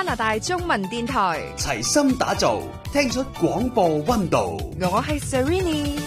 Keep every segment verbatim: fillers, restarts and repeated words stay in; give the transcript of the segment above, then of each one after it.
拿大中文電台， 齊心打造，聽出廣播溫度。 我係 Serrini。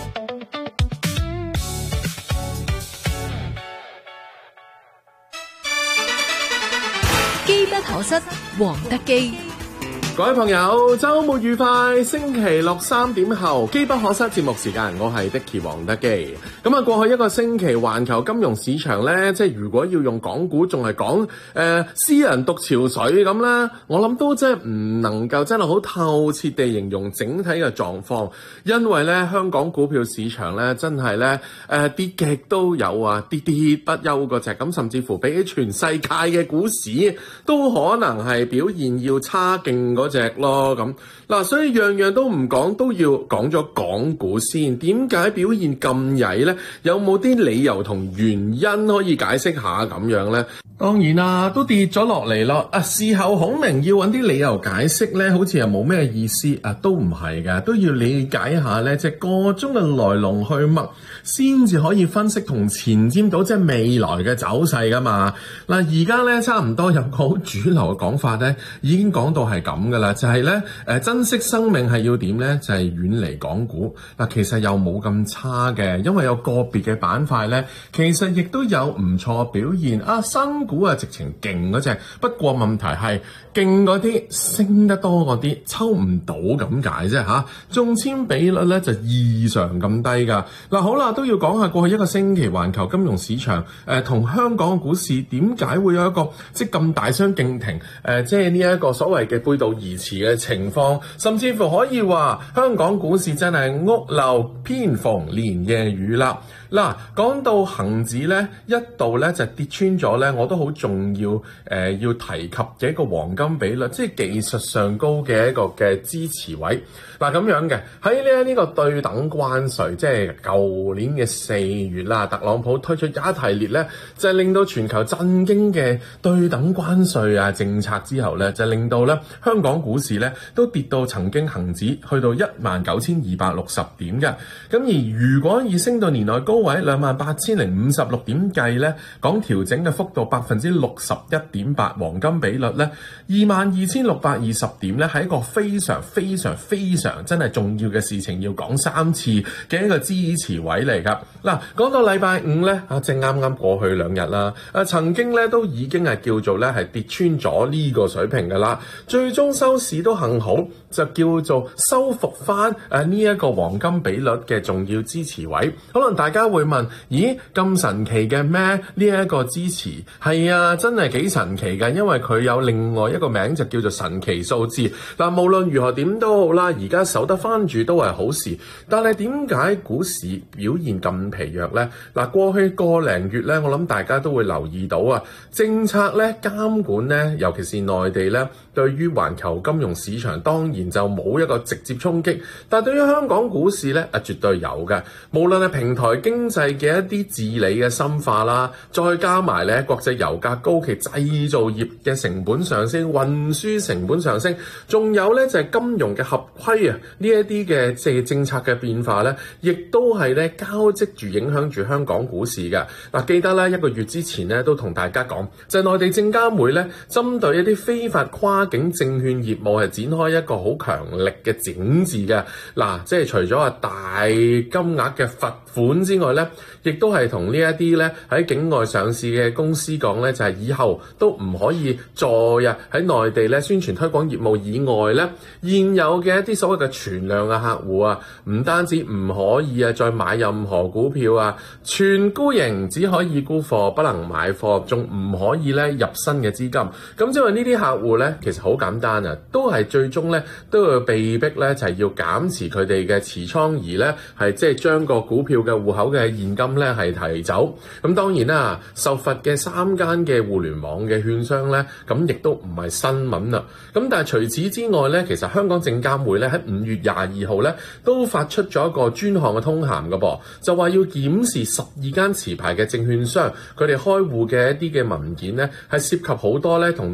機不可失，黃德基。 各位朋友，周末愉快！星期六三點後，機不可失節目時間，我係 Dicky 黃德基。咁啊，過去一個星期，環球金融市場咧，即係如果要用港股仲係講誒私人獨潮水咁啦，我諗都真係唔能夠真係好透徹地形容整體嘅狀況，因為咧香港股票市場咧真係咧誒跌極都有啊，跌跌不休嗰隻，咁甚至乎比起全世界嘅股市都可能係表現要差勁嗰隻咯。咁嗱，所以樣樣都唔講，都要講咗港股先。點解表現咁曳呢？有冇啲理由同原因可以解釋下咁樣呢？當然啦，都跌咗落嚟咯。啊，事後孔明要揾啲理由解釋呢，好似又冇咩意思啊，都唔係嘅，都要理解一下呢，即係個中嘅來龍去脈，先至可以分析同前瞻到即係未來嘅走勢噶嘛。嗱，而家呢，差唔多有個好主流嘅講法呢，已經講到係咁噶啦，就係呢，誒珍惜生命係要點呢？就係遠離港股。嗱，其實又冇咁差嘅，因為有個別嘅板塊呢，其實亦都有唔錯表現啊。新股啊，直情勁嗰隻，不過問題係勁嗰啲升得多嗰啲抽唔到咁解啫嚇，中籤比率咧就異常咁低噶。嗱，好啦，都要講下過去一個星期環球金融市場誒同、呃、香港股市點解會有一個即係咁大相徑庭誒、呃，即係呢一個所謂嘅背道而馳嘅情況，甚至乎可以話香港股市真係屋漏偏逢連夜雨啦。嗱，講到恒指咧，一度咧就跌穿咗咧，我都好重要誒、呃，要提及嘅一個黃金比率，即係技術上高嘅一個嘅支持位。嗱，咁樣嘅喺呢呢個對等關稅，即係舊年嘅四月啦，特朗普推出一系列咧，就係令到全球震驚嘅對等關稅啊政策之後咧，就令到咧香港股市咧都跌到曾經恒指去到一萬九千二百六十點嘅。咁而如果以升到年內高位兩萬八千零五十六點計咧，講調整嘅幅度百分之六十一點八，黃金比率咧二萬二千六百二十點咧，係一個非常非常非常真係重要嘅事情，要講三次嘅一個支持位嚟噶。嗱，講到禮拜五咧，啊，正啱啱過去兩日啦，啊，曾經咧都已經係叫做咧係跌穿咗呢個水平噶啦，最終收市都幸好就叫做收復翻誒呢一個黃金比率嘅重要支持位。可能大家會問，咦，咁神奇嘅咩？呢一個支持係啊，真係幾神奇噶，因為佢有另外一個名就叫做神奇數字。嗱，無論如何點都好啦，而家守得翻住都係好事。但係點解股市表現咁疲弱呢？嗱，過去個零月咧，我諗大家都會留意到啊，政策咧監管咧，尤其是內地咧，對於環球金融市場當然就冇一個直接衝擊，但係對於香港股市咧啊，絕對有嘅。無論係平台經濟嘅一啲治理嘅深化啦，再加埋咧國際油價高企，製造業嘅成本上升，運輸成本上升，仲有咧就係金融嘅合規啊，呢一啲嘅即係政策嘅變化咧，亦都係咧交織住影響住香港股市嘅。嗱，記得咧一個月之前咧都同大家講，就係內地證監會咧針對一啲非法跨境證券業務係展開一個好強力嘅整治嘅。嗱，即係除咗話大金額嘅罰款之外咧，亦都係同呢一啲咧喺境外上市嘅公司講咧，就係以後都唔可以再啊喺內地咧宣傳推廣業務以外咧，現有嘅一啲所謂嘅存量嘅客戶啊，唔單止唔可以啊再買任何股票啊，全沽盈，只可以沽貨，不能買貨，仲唔可以咧入新嘅資金。咁因為呢啲客戶咧，其實好簡單啊，都係最終咧都要被逼咧就係要減持佢哋嘅持倉，而咧係即係將個股票嘅戶口嘅現金咧係提走。咁當然啦，受罰嘅三間嘅互聯網嘅券商咧，咁亦都唔係新聞啦。咁但係除此之外咧，其實香港證監會咧喺五月廿二號咧都發出咗一個專項嘅通函嘅噃，就話要檢視十二間持牌嘅證券商佢哋開戶嘅一啲嘅文件咧，係涉及好多咧同